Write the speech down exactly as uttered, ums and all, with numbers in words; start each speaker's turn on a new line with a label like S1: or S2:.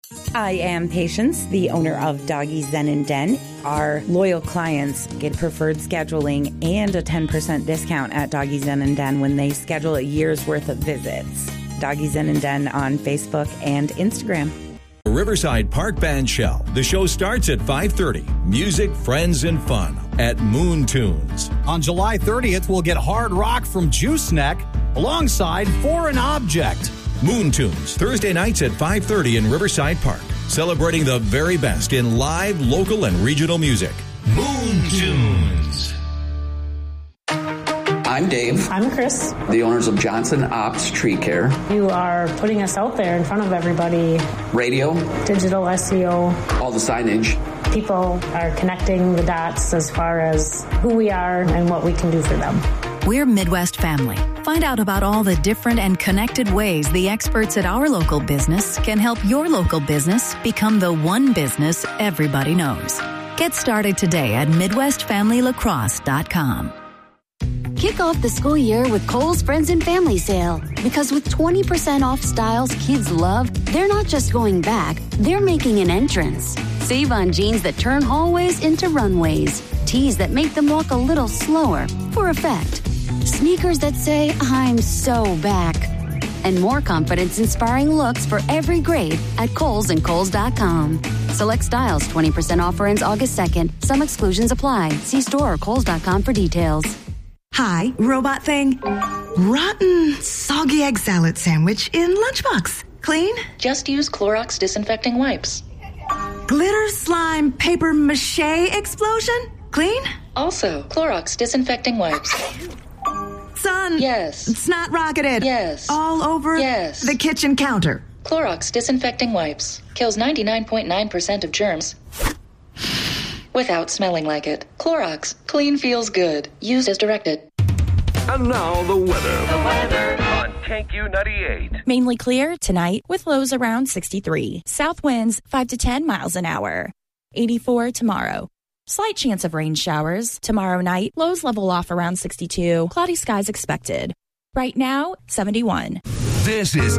S1: I am Patience, the owner of Doggy Zen and Den. Our loyal clients get preferred scheduling and a ten percent discount at Doggy Zen and Den when they schedule a year's worth of visits. Doggy Zen and Den on Facebook and Instagram.
S2: Riverside Park Band Shell. The show starts at five thirty. Music, friends, and fun at Moon Tunes.
S3: On July thirtieth, we'll get hard rock from Juice Neck alongside Foreign Object.
S2: Moon Tunes, Thursday nights at five thirty in Riverside Park. Celebrating the very best in live, local, and regional music. Moon Tunes.
S4: I'm Dave.
S5: I'm Chris.
S4: The owners of Johnson Ops Tree Care.
S5: You are putting us out there in front of everybody.
S4: Radio.
S5: Digital S E O.
S4: All the signage.
S5: People are connecting the dots as far as who we are and what we can do for them.
S6: We're Midwest Family. Find out about all the different and connected ways the experts at our local business can help your local business become the one business everybody knows. Get started today at midwest family lacrosse dot com.
S7: Kick off the school year with Kohl's Friends and Family Sale. Because with twenty percent off styles kids love, they're not just going back, they're making an entrance. Save on jeans that turn hallways into runways. Tees that make them walk a little slower for effect. Sneakers that say, I'm so back. And more confidence-inspiring looks for every grade at Kohl's and Kohl's dot com. Select styles, twenty percent offer ends August second. Some exclusions apply. See store or Kohl's dot com for details.
S8: Hi, robot thing. Rotten, soggy egg salad sandwich in lunchbox. Clean?
S9: Just use Clorox disinfecting wipes.
S8: Glitter slime paper mache explosion? Clean?
S9: Also, Clorox disinfecting wipes.
S8: Son.
S9: Yes.
S8: Snot rocketed.
S9: Yes.
S8: All over
S9: yes.
S8: the kitchen counter.
S9: Clorox disinfecting wipes. Kills ninety-nine point nine percent of germs without smelling like it. Clorox. Clean feels good. Used as directed.
S10: And now the weather.
S11: The weather on K Q ninety-eight.
S12: Mainly clear tonight with lows around sixty-three. South winds five to ten miles an hour. eighty-four tomorrow. Slight chance of rain showers. Tomorrow night, lows level off around sixty-two. Cloudy skies expected. Right now, seventy-one.
S10: This is